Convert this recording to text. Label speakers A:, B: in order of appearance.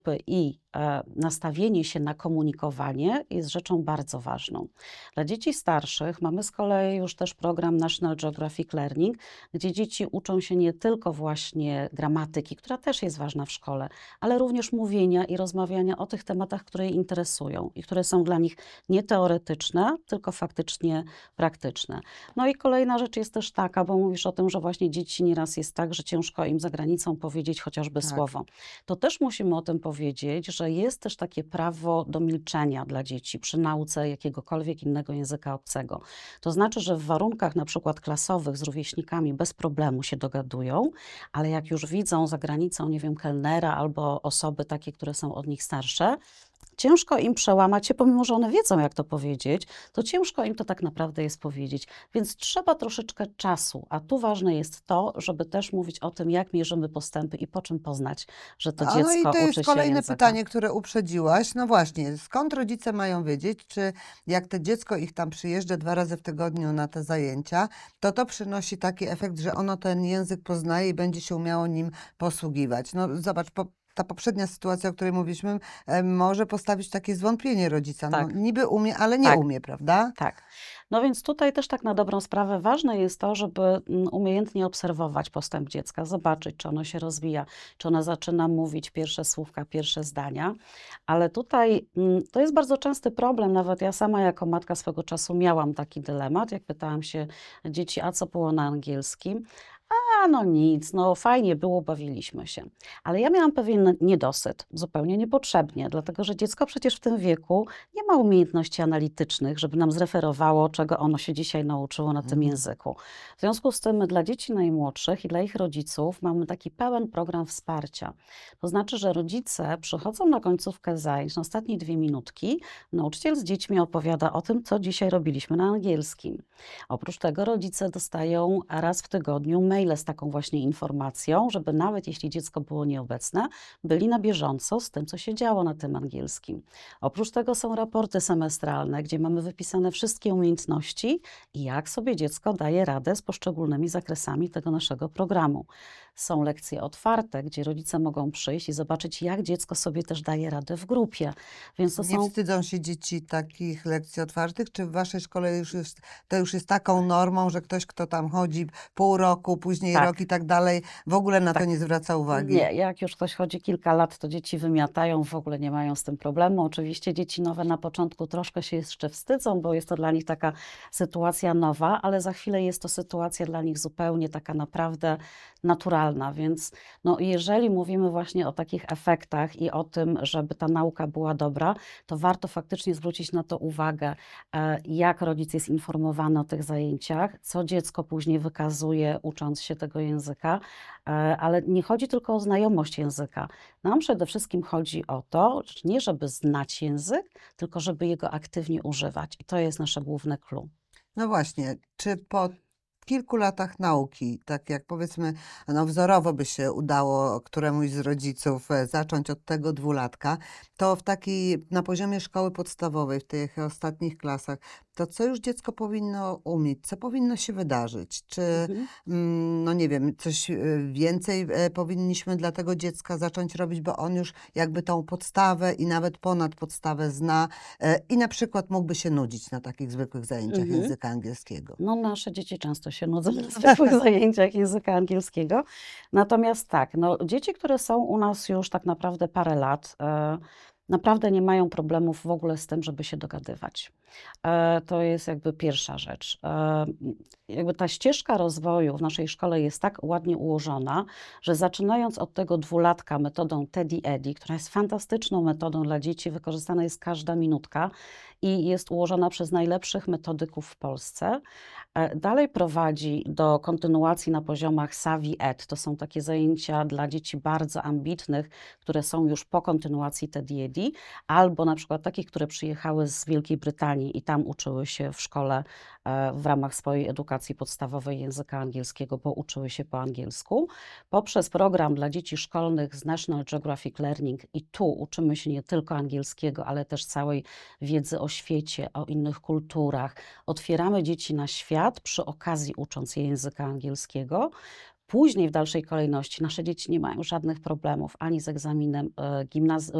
A: i nastawienie się na komunikowanie jest rzeczą bardzo ważną. Dla dzieci starszych mamy z kolei już też program National Geographic Learning, gdzie dzieci uczą się nie tylko właśnie gramatyki, która też jest ważna w szkole, ale również mówienia i rozmawiania o tych tematach, które je interesują i które są dla nich nie teoretyczne, tylko faktycznie praktyczne. No i kolejna rzecz jest też taka, bo mówisz o tym, że właśnie dzieci nieraz jest tak, że ciężko im za granicą powiedzieć chociażby
B: Tak.
A: słowo. To też musimy o tym powiedzieć, że jest też takie prawo do milczenia dla dzieci przy nauce jakiegokolwiek innego języka obcego. To znaczy, że w warunkach na przykład klasowych z rówieśnikami bez problemu się dogadują, ale jak już widzą za granicą, nie wiem, kelnera albo osoby takie, które są od nich starsze, ciężko im przełamać się, pomimo że one wiedzą, jak to powiedzieć, to ciężko im to tak naprawdę jest powiedzieć. Więc trzeba troszeczkę czasu, a tu ważne jest to, żeby też mówić o tym, jak mierzymy postępy i po czym poznać, że to
B: No i
A: dziecko
B: to jest
A: uczy się
B: kolejne
A: języka.
B: pytanie, które uprzedziłaś. No właśnie, skąd rodzice mają wiedzieć, czy jak to dziecko ich tam przyjeżdża 2 razy w tygodniu na te zajęcia, to przynosi taki efekt, że ono ten język poznaje i będzie się umiało nim posługiwać. No zobacz, ta poprzednia sytuacja, o której mówiliśmy, może postawić takie zwątpienie rodzica. No
A: Tak,
B: niby umie, ale nie
A: tak.
B: umie, prawda?
A: Tak. No więc tutaj też tak na dobrą sprawę ważne jest to, żeby umiejętnie obserwować postęp dziecka, zobaczyć, czy ono się rozwija, czy ona zaczyna mówić pierwsze słówka, pierwsze zdania. Ale tutaj to jest bardzo częsty problem. Nawet ja sama jako matka swego czasu miałam taki dylemat, jak pytałam się dzieci, a co było na angielskim? A no nic, no fajnie było, bawiliśmy się. Ale ja miałam pewien niedosyt, zupełnie niepotrzebnie, dlatego że dziecko przecież w tym wieku nie ma umiejętności analitycznych, żeby nam zreferowało, czego ono się dzisiaj nauczyło na tym
B: Mhm.
A: języku. W związku z tym my dla dzieci najmłodszych i dla ich rodziców mamy taki pełen program wsparcia. To znaczy, że rodzice przychodzą na końcówkę zajęć, na ostatnie 2 minutki, nauczyciel z dziećmi opowiada o tym, co dzisiaj robiliśmy na angielskim. Oprócz tego rodzice dostają raz w tygodniu maile z taką właśnie informacją, żeby nawet jeśli dziecko było nieobecne, byli na bieżąco z tym, co się działo na tym angielskim. Oprócz tego są raporty semestralne, gdzie mamy wypisane wszystkie umiejętności i jak sobie dziecko daje radę z poszczególnymi zakresami tego naszego programu. Są lekcje otwarte, gdzie rodzice mogą przyjść i zobaczyć, jak dziecko sobie też daje radę w grupie. Więc to
B: Nie
A: są
B: wstydzą się dzieci takich lekcji otwartych? Czy w waszej szkole to już jest taką normą, że ktoś, kto tam chodzi pół roku, później
A: tak.
B: rok i tak dalej, w ogóle na to
A: Tak.
B: nie zwraca uwagi?
A: Nie, jak już ktoś chodzi kilka lat, to dzieci wymiatają, w ogóle nie mają z tym problemu. Oczywiście dzieci nowe na początku troszkę się jeszcze wstydzą, bo jest to dla nich taka sytuacja nowa, ale za chwilę jest to sytuacja dla nich zupełnie taka naprawdę naturalna. Więc no, jeżeli mówimy właśnie o takich efektach i o tym, żeby ta nauka była dobra, to warto faktycznie zwrócić na to uwagę, jak rodzic jest informowany o tych zajęciach, co dziecko później wykazuje, ucząc się tego języka. Ale nie chodzi tylko o znajomość języka. Nam przede wszystkim chodzi o to, nie żeby znać język, tylko żeby jego aktywnie używać. I to jest nasze główne clue.
B: No właśnie, czy po kilku latach nauki, tak jak powiedzmy, no wzorowo by się udało któremuś z rodziców zacząć od tego 2-latka, to na poziomie szkoły podstawowej, w tych ostatnich klasach, to co już dziecko powinno umieć, co powinno się wydarzyć? Czy,
A: Mhm.
B: no nie wiem, coś więcej powinniśmy dla tego dziecka zacząć robić, bo on już jakby tą podstawę i nawet ponad podstawę zna i na przykład mógłby się nudzić na takich zwykłych zajęciach
A: Mhm.
B: języka angielskiego?
A: No, nasze dzieci często się nudzą na zwykłych zajęciach języka angielskiego. Natomiast tak, no, dzieci, które są u nas już tak naprawdę parę lat, naprawdę nie mają problemów w ogóle z tym, żeby się dogadywać. To jest jakby pierwsza rzecz. Jakby ta ścieżka rozwoju w naszej szkole jest tak ładnie ułożona, że zaczynając od tego 2-latka metodą Teddy Eddy, która jest fantastyczną metodą dla dzieci, wykorzystana jest każda minutka i jest ułożona przez najlepszych metodyków w Polsce. Dalej prowadzi do kontynuacji na poziomach Savvy Ed. To są takie zajęcia dla dzieci bardzo ambitnych, które są już po kontynuacji Teddy Eddy, albo na przykład takich, które przyjechały z Wielkiej Brytanii i tam uczyły się w szkole w ramach swojej edukacji podstawowej języka angielskiego, bo uczyły się po angielsku. Poprzez program dla dzieci szkolnych z National Geographic Learning i tu uczymy się nie tylko angielskiego, ale też całej wiedzy o świecie, o innych kulturach. Otwieramy dzieci na świat przy okazji ucząc je języka angielskiego. Później w dalszej kolejności nasze dzieci nie mają żadnych problemów ani z egzaminem